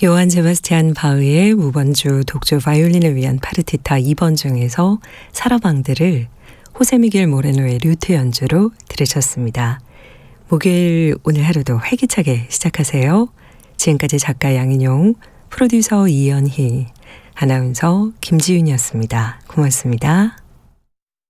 요한 세바스티안 바흐의 무번주 독주 바이올린을 위한 파르티타 2번 중에서 사라방드를 호세 미겔 모레노의 류트 연주로 들으셨습니다. 목요일 오늘 하루도 활기차게 시작하세요. 지금까지 작가 양인용, 프로듀서 이연희, 아나운서 김지윤이었습니다. 고맙습니다.